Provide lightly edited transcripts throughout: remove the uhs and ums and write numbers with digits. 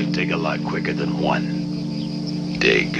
can dig a lot quicker than one. Dig.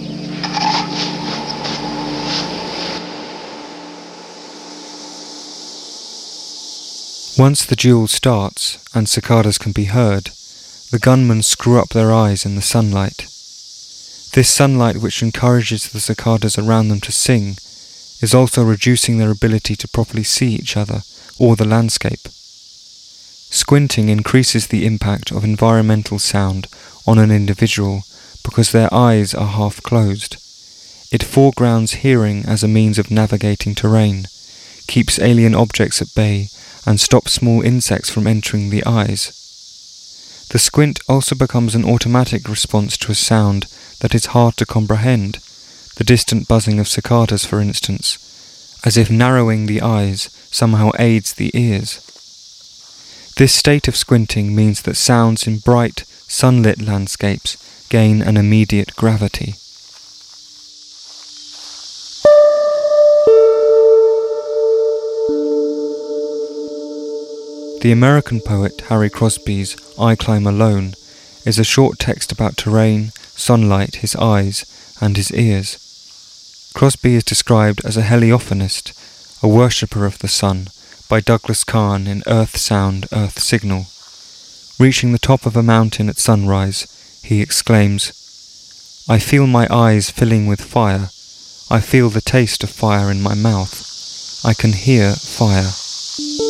Once the duel starts and cicadas can be heard, the gunmen screw up their eyes in the sunlight. This sunlight, which encourages the cicadas around them to sing, is also reducing their ability to properly see each other or the landscape. Squinting increases the impact of environmental sound on an individual because their eyes are half closed. It foregrounds hearing as a means of navigating terrain, keeps alien objects at bay, and stops small insects from entering the eyes. The squint also becomes an automatic response to a sound that is hard to comprehend, the distant buzzing of cicadas, for instance, as if narrowing the eyes somehow aids the ears. This state of squinting means that sounds in bright, sunlit landscapes gain an immediate gravity. The American poet Harry Crosby's I Climb Alone is a short text about terrain, sunlight, his eyes, and his ears. Crosby is described as a heliophonist, a worshipper of the sun, by Douglas Kahn in Earth Sound, Earth Signal. Reaching the top of a mountain at sunrise, he exclaims, "I feel my eyes filling with fire. I feel the taste of fire in my mouth. I can hear fire."